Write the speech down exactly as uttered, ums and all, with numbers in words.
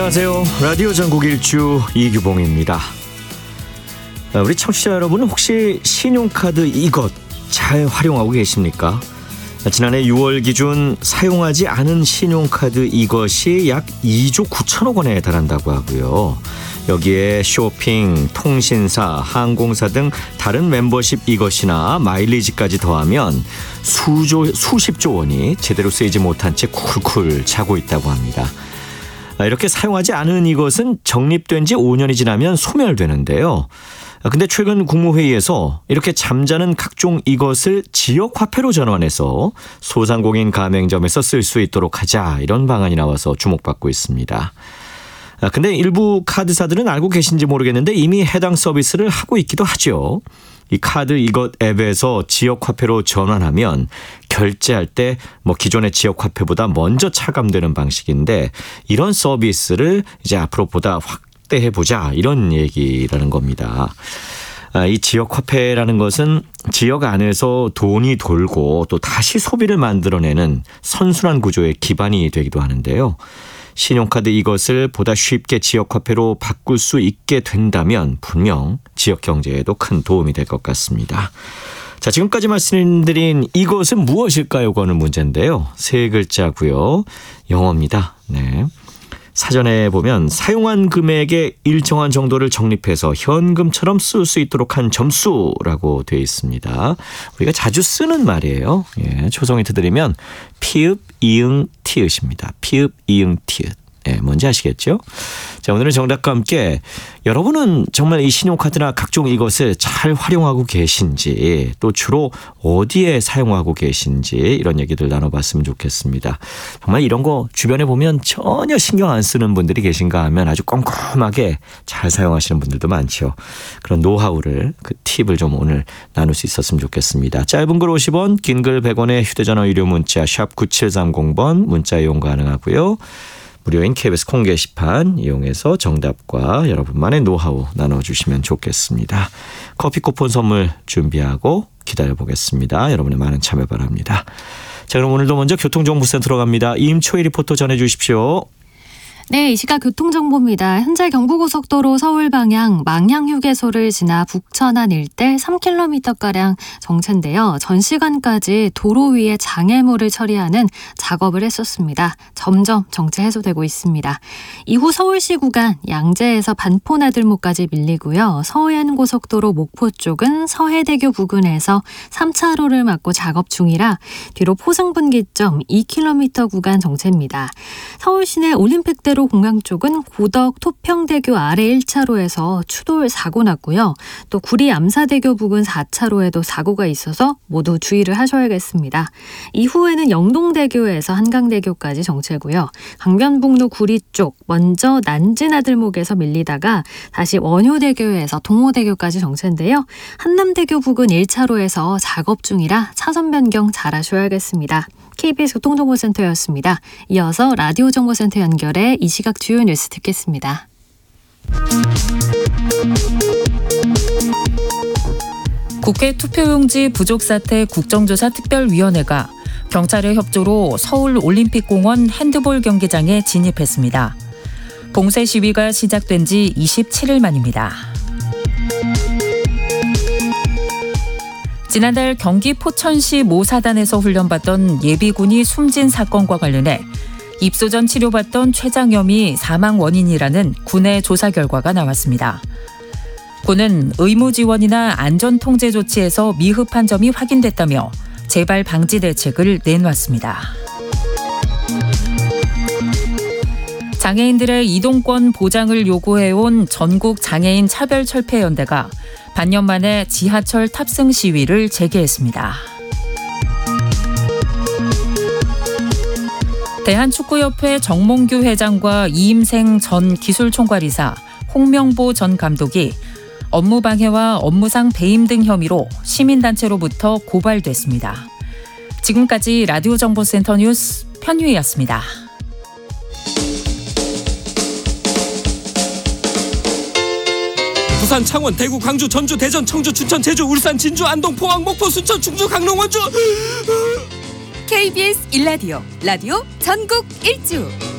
안녕하세요. 라디오 전국 일주 이규봉입니다. 우리 청취자 여러분, 혹시 신용카드 이것 잘 활용하고 계십니까? 지난해 유월 기준 사용하지 않은 신용카드 이것이 약 이조 구천억 원에 달한다고 하고요. 여기에 쇼핑, 통신사, 항공사 등 다른 멤버십 이것이나 마일리지까지 더하면 수조, 수십조 원이 제대로 쓰이지 못한 채 쿨쿨 자고 있다고 합니다. 이렇게 사용하지 않은 이것은 적립된 지 오 년이 지나면 소멸되는데요. 근데 최근 국무회의에서 이렇게 잠자는 각종 이것을 지역화폐로 전환해서 소상공인 가맹점에서 쓸 수 있도록 하자, 이런 방안이 나와서 주목받고 있습니다. 근데 일부 카드사들은 알고 계신지 모르겠는데 이미 해당 서비스를 하고 있기도 하죠. 이 카드 이것 앱에서 지역화폐로 전환하면 결제할 때 뭐 기존의 지역화폐보다 먼저 차감되는 방식인데, 이런 서비스를 이제 앞으로 보다 확대해보자, 이런 얘기라는 겁니다. 이 지역화폐라는 것은 지역 안에서 돈이 돌고 또 다시 소비를 만들어내는 선순환 구조의 기반이 되기도 하는데요. 신용카드 이것을 보다 쉽게 지역화폐로 바꿀 수 있게 된다면 분명 지역 경제에도 큰 도움이 될 것 같습니다. 자, 지금까지 말씀드린 이것은 무엇일까요? 하는 문제인데요. 세 글자고요. 영어입니다. 네. 사전에 보면 사용한 금액의 일정한 정도를 적립해서 현금처럼 쓸 수 있도록 한 점수라고 되어 있습니다. 우리가 자주 쓰는 말이에요. 예, 초성 힌트 드리면 피읍, 이응, 티읕입니다. 피읍, 이응, 티읕. 예, 뭔지 아시겠죠? 자, 오늘은 정답과 함께 여러분은 정말 이 신용카드나 각종 이것을 잘 활용하고 계신지, 또 주로 어디에 사용하고 계신지, 이런 얘기들 나눠봤으면 좋겠습니다. 정말 이런 거 주변에 보면 전혀 신경 안 쓰는 분들이 계신가 하면 아주 꼼꼼하게 잘 사용하시는 분들도 많죠. 그런 노하우를, 그 팁을 좀 오늘 나눌 수 있었으면 좋겠습니다. 짧은 글 오십 원, 긴 글 백 원에 휴대전화 유료 문자 샵 구칠삼공 번 문자 이용 가능하고요. 무료인 케이비에스 콩 게시판 이용해서 정답과 여러분만의 노하우 나눠주시면 좋겠습니다. 커피 쿠폰 선물 준비하고 기다려보겠습니다. 여러분의 많은 참여 바랍니다. 자, 그럼 오늘도 먼저 교통정보센터로 갑니다. 임초희 리포터 전해주십시오. 네, 이 시각 교통정보입니다. 현재 경부고속도로 서울 방향 망향휴게소를 지나 북천안 일대 삼 킬로미터가량 정체인데요. 전 시간까지 도로 위에 장애물을 처리하는 작업을 했었습니다. 점점 정체 해소되고 있습니다. 이후 서울시 구간 양재에서 반포나들목까지 밀리고요. 서해안고속도로 목포 쪽은 서해대교 부근에서 삼 차로를 막고 작업 중이라 뒤로 포승분기점 이 킬로미터 구간 정체입니다. 서울시내 올림픽대로 공항 쪽은 고덕 토평대교 아래 일 차로에서 추돌 사고 났고요. 또 구리 암사대교 부근 사 차로에도 사고가 있어서 모두 주의를 하셔야겠습니다. 이후에는 영동대교에서 한강대교까지 정체고요. 강변북로 구리 쪽 먼저 난지나들목에서 밀리다가 다시 원효대교에서 동호대교까지 정체인데요. 한남대교 부근 일 차로에서 작업 중이라 차선 변경 잘 하셔야겠습니다. 케이비에스 교통정보센터였습니다. 이어서 라디오 정보센터 연결해 이 시각 주요 뉴스 듣겠습니다. 국회 투표용지 부족 사태 국정조사 특별위원회가 경찰의 협조로 서울 올림픽공원 핸드볼 경기장에 진입했습니다. 봉쇄 시위가 시작된 지 이십칠 일 만입니다. 지난달 경기 포천시 모사단에서 훈련받던 예비군이 숨진 사건과 관련해 입소 전 치료받던 췌장염이 사망 원인이라는 군의 조사 결과가 나왔습니다. 군은 의무 지원이나 안전 통제 조치에서 미흡한 점이 확인됐다며 재발 방지 대책을 내놓았습니다. 장애인들의 이동권 보장을 요구해온 전국 장애인 차별철폐연대가 반년 만에 지하철 탑승 시위를 재개했습니다. 대한축구협회 정몽규 회장과 이임생 전 기술총괄이사, 홍명보 전 감독이 업무방해와 업무상 배임 등 혐의로 시민단체로부터 고발됐습니다. 지금까지 라디오 정보센터 뉴스 편유희였습니다. 부산, 창원, 대구, 광주, 전주, 대전, 청주, 춘천, 제주, 울산, 진주, 안동, 포항, 목포, 순천, 충주, 강릉, 원주. 케이비에스 일 라디오 라디오 전국 일주